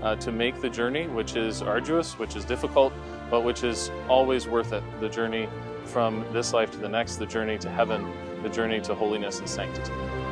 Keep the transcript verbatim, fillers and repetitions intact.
uh, to make the journey, which is arduous, which is difficult, but which is always worth it. The journey from this life to the next, the journey to heaven, the journey to holiness and sanctity.